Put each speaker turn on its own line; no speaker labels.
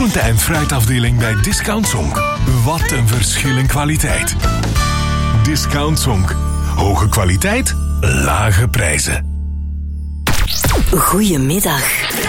groente- en fruitafdeling bij Discount Zonk. Wat een verschil in kwaliteit. Discount Zonk. Hoge kwaliteit, lage prijzen.
Goedemiddag.